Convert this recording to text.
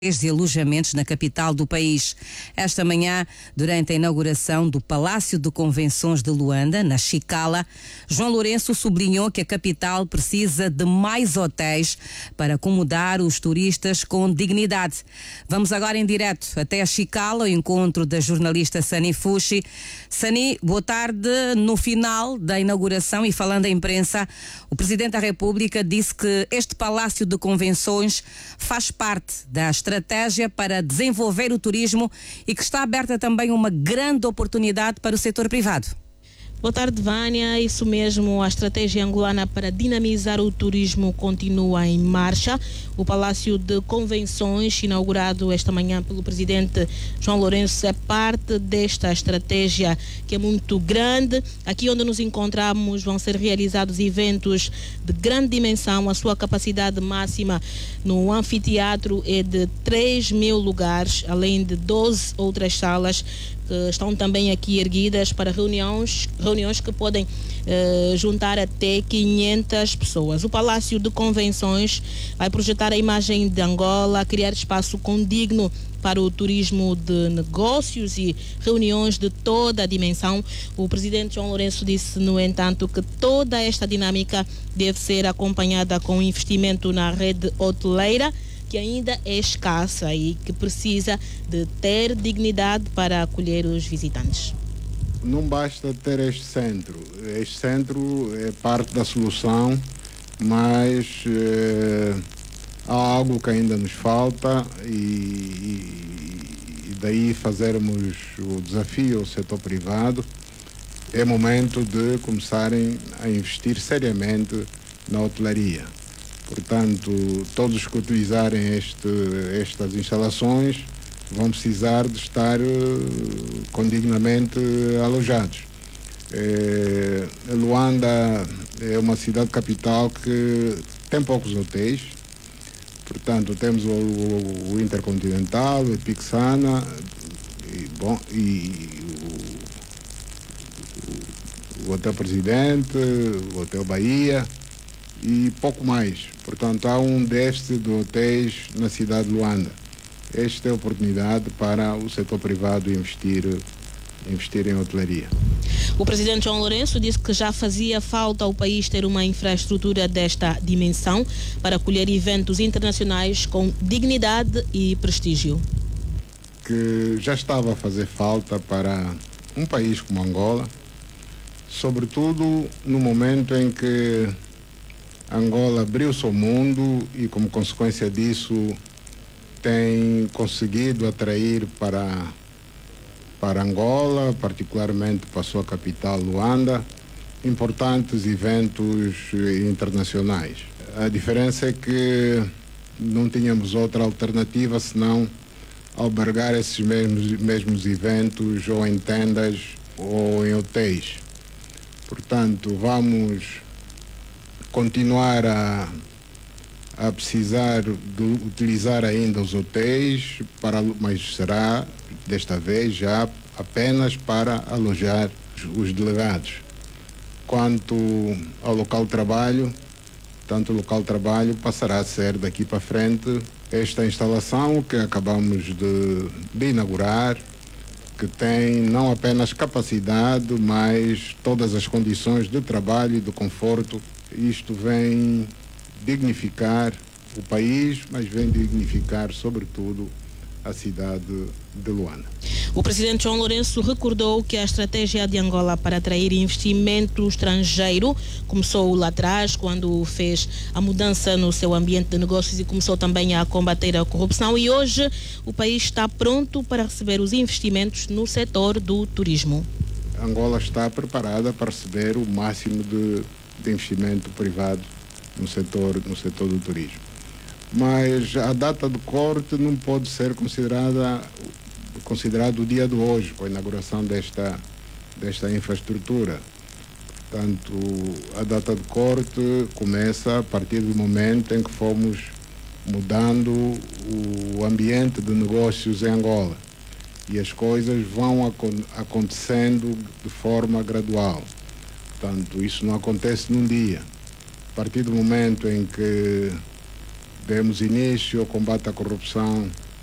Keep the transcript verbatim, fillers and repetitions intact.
de alojamentos na capital do país. Esta manhã, durante a inauguração do Palácio de Convenções de Luanda, na Chicala, João Lourenço sublinhou que a capital precisa de mais hotéis para acomodar os turistas com dignidade. Vamos agora em direto até a Chicala, ao encontro da jornalista Sani Fushi. Sani, boa tarde. No final da inauguração e falando à imprensa, o Presidente da República disse que este Palácio de Convenções faz parte da estratégia estratégia para desenvolver o turismo e que está aberta também uma grande oportunidade para o setor privado. Boa tarde, Vânia. Isso mesmo, a estratégia angolana para dinamizar o turismo continua em marcha. O Palácio de Convenções, inaugurado esta manhã pelo presidente João Lourenço, é parte desta estratégia que é muito grande. Aqui onde nos encontramos vão ser realizados eventos de grande dimensão. A sua capacidade máxima no anfiteatro é de três mil lugares, além de doze outras salas que estão também aqui erguidas para reuniões, reuniões que podem eh, juntar até quinhentas pessoas. O Palácio de Convenções vai projetar a imagem de Angola, criar espaço condigno para o turismo de negócios e reuniões de toda a dimensão. O presidente João Lourenço disse, no entanto, que toda esta dinâmica deve ser acompanhada com investimento na rede hoteleira, que ainda é escassa e que precisa de ter dignidade para acolher os visitantes. Não basta ter este centro. Este centro é parte da solução, mas eh, há algo que ainda nos falta e, e daí fazermos o desafio ao setor privado. É momento de começarem a investir seriamente na hotelaria. Portanto, todos que utilizarem este, estas instalações vão precisar de estar uh, condignamente alojados. É, Luanda é uma cidade capital que tem poucos hotéis. Portanto, temos o, o, o Intercontinental, o Pixana e, bom, e o, o Hotel Presidente, o Hotel Bahia e pouco mais. Portanto, há um déficit de hotéis na cidade de Luanda. Esta é a oportunidade para o setor privado investir, investir em hotelaria. O presidente João Lourenço disse que já fazia falta ao país ter uma infraestrutura desta dimensão para acolher eventos internacionais com dignidade e prestígio. Que já estava a fazer falta para um país como Angola, sobretudo no momento em que Angola abriu-se ao mundo e, como consequência disso, tem conseguido atrair para, para Angola, particularmente para a sua capital, Luanda, importantes eventos internacionais. A diferença é que não tínhamos outra alternativa senão albergar esses mesmos, mesmos eventos ou em tendas ou em hotéis. Portanto, vamos continuar a, a precisar de utilizar ainda os hotéis, para, mas será desta vez já apenas para alojar os delegados. Quanto ao local de trabalho, tanto o local de trabalho passará a ser daqui para frente esta instalação que acabamos de, de inaugurar, que tem não apenas capacidade, mas todas as condições de trabalho e de conforto. Isto vem dignificar o país, mas vem dignificar, sobretudo, a cidade de Luanda. O presidente João Lourenço recordou que a estratégia de Angola para atrair investimento estrangeiro começou lá atrás, quando fez a mudança no seu ambiente de negócios e começou também a combater a corrupção, e hoje o país está pronto para receber os investimentos no setor do turismo. Angola está preparada para receber o máximo de de investimento privado no setor, no setor do turismo. Mas a data de corte não pode ser considerada considerado o dia de hoje, com a inauguração desta, desta infraestrutura. Portanto, a data de corte começa a partir do momento em que fomos mudando o ambiente de negócios em Angola. E as coisas vão acontecendo de forma gradual. Portanto, isso não acontece num dia. A partir do momento em que demos início ao combate à corrupção